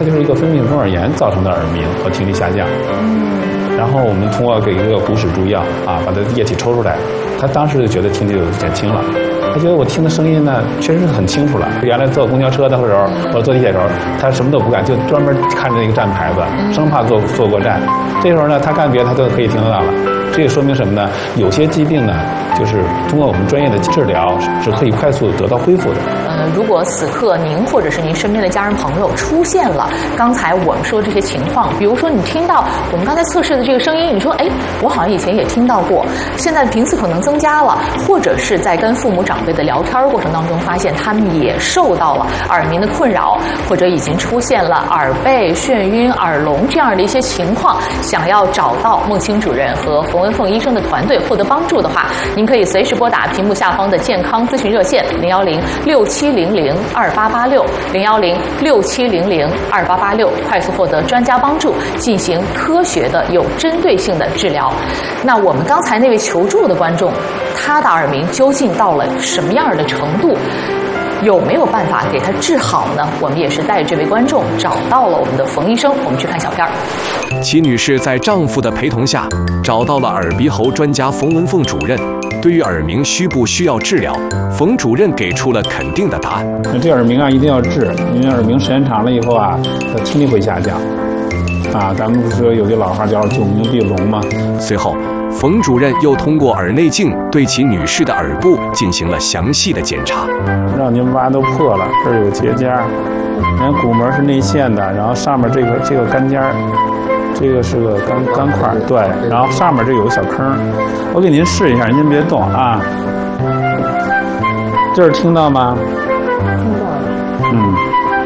它就是一个分泌性中耳炎造成的耳鸣和听力下降。然后我们通过给一个骨室注药啊，把它的液体抽出来，他当时就觉得听力就减轻了。他觉得我听的声音呢，确实是很清楚了。原来坐公交车的时候，或者坐地铁的时候，他什么都不干，就专门看着那个站牌子，生怕坐过站。这时候呢，他干别的他都可以听得到了。这也说明什么呢？有些疾病呢，就是通过我们专业的治疗是可以快速得到恢复的。 如果此刻您或者是您身边的家人朋友出现了刚才我们说的这些情况，比如说你听到我们刚才测试的这个声音，你说哎，我好像以前也听到过，现在频次可能增加了，或者是在跟父母长辈的聊天过程当中发现他们也受到了耳鸣的困扰，或者已经出现了耳背、眩晕、耳聋这样的一些情况，想要找到孟青主任和冯文凤医生的团队获得帮助的话，您可以随时拨打屏幕下方的健康咨询热线010-6700-2886，010-6700-2886，快速获得专家帮助，进行科学的有针对性的治疗。那我们刚才那位求助的观众，他的耳鸣究竟到了什么样的程度？有没有办法给他治好呢？我们也是带着这位观众找到了我们的冯医生，我们去看小片儿。 齐女士在丈夫的陪同下找到了耳鼻喉专家冯文凤主任，对于耳鸣需不需要治疗，冯主任给出了肯定的答案。 这耳鸣啊一定要治，因为耳鸣时间长了以后啊，它听力会下降。啊，咱们不是说有句老话叫“久鸣必聋”吗？ 随后，冯主任又通过耳内镜对齐女士的耳部进行了详细的检查。 让您挖都破了，这儿有结痂，人骨膜是内陷的，然后上面这个干尖儿，这个是个干块，对，然后上面这有个小坑，我给您试一下，您别动啊。这儿听到吗？ 听到了。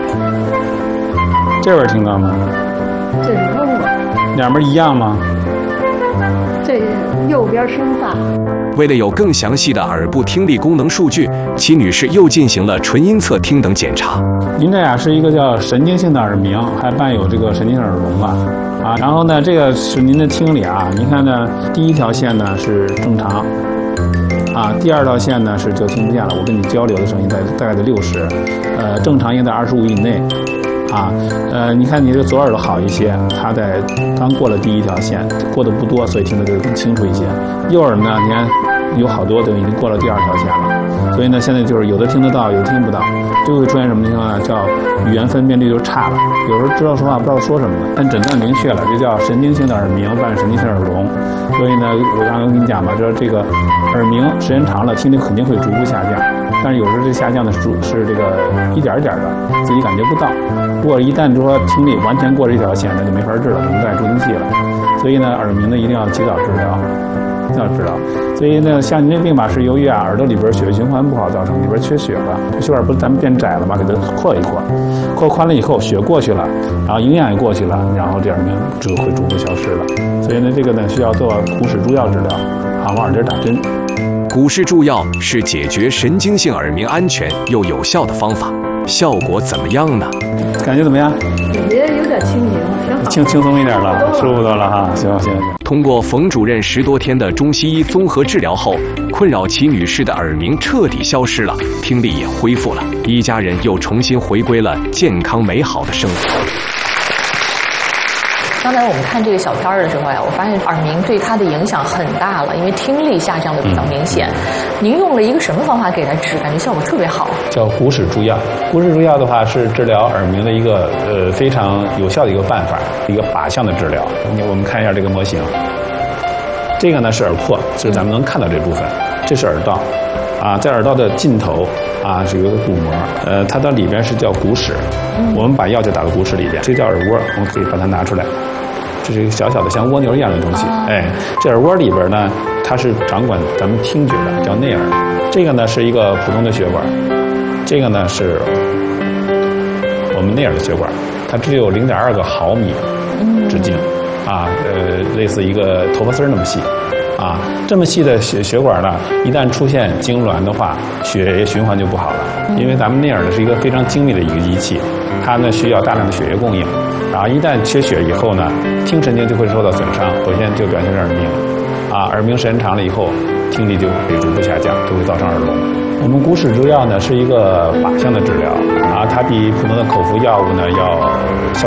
这边听到吗？ 这是聋了。 两边一样吗？ 这右边声大。 为了有更详细的耳部听力功能数据，齐女士又进行了纯音侧听等检查。 您这是一个叫神经性的耳鸣，还伴有这个神经性耳聋吧？啊，然后呢，这个是您的听力啊。您看呢，第一条线呢是正常，啊，第二条线呢是就听不见了。我跟你交流的声音大概在60，正常应在25以内。啊，你看你这左耳朵好一些，它在刚过了第一条线，过得不多，所以听得就更清楚一些。右耳呢，你看有好多都已经过了第2条线了，所以呢，现在就是有的听得到，有的听不到，就会出现什么情况呢？叫语言分辨率就差了，有时候知道说话不知道说什么的。但诊断明确了，这叫神经性的耳鸣伴神经性耳聋。所以呢，我刚刚跟你讲嘛，就是这个耳鸣时间长了，听力肯定会逐步下降。但是有时候这下降的是这个一点一点的，自己感觉不到。如果一旦说听力完全过这条线，那就没法治了，只能带助听器了。所以呢，耳鸣呢一定要及早治疗，所以呢，像您这病吧，是由于耳朵里边血液循环不好造成，里边缺血了，这血管不是咱们变窄了吗？给它扩一扩，扩宽了以后，血过去了，然后营养也过去了，然后这耳鸣就会逐步消失了。所以呢，这个呢需要做骨室注药治疗，啊，往耳根打针。 骨室注药是解决神经性耳鸣安全又有效的方法，效果怎么样呢？ 感觉怎么样？ 感觉有点清醒，挺好。 轻松一点了，舒服多了哈。行。 通过冯主任10多天的中西医综合治疗后，困扰齐女士的耳鸣彻底消失了，听力也恢复了，一家人又重新回归了健康美好的生活。 刚才我们看这个小片儿的时候呀，我发现耳鸣对他的影响很大了，因为听力下降的比较明显。您用了一个什么方法给他治？感觉效果特别好。 叫骨室注药。骨室注药的话是治疗耳鸣的一个非常有效的一个办法，一个靶向的治疗。我们看一下这个模型。这个呢是耳廓，就是咱们能看到这部分。这是耳道，啊，在耳道的尽头啊是有一个鼓膜，它的里边是叫骨室。我们把药就打到骨室里边，这叫耳蜗，我们可以把它拿出来。这是一个小小的像蜗牛一样的东西，这耳蜗里边呢，它是掌管咱们听觉的，叫内耳。这个呢是一个普通的血管，这个呢是我们内耳的血管，它只有0.2个毫米直径，啊，类似一个头发丝那么细，啊，这么细的血管呢，一旦出现痉挛的话，血液循环就不好了，因为咱们内耳呢是一个非常精密的一个仪器，它呢需要大量的血液供应。然后一旦缺血以后呢，听神经就会受到损伤，首先就表现成耳鸣，啊，耳鸣时间长了以后，听力就会逐步下降，就会造成耳聋。我们骨室注药呢是一个靶向的治疗，啊，它比普通的口服药物呢要效